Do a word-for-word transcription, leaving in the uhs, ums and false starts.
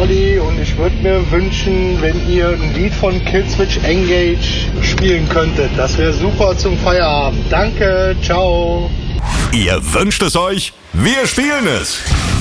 Olli und ich würde mir wünschen, wenn ihr ein Lied von Killswitch Engage spielen könntet. Das wäre super zum Feierabend. Danke, ciao. Ihr wünscht es euch, wir spielen es.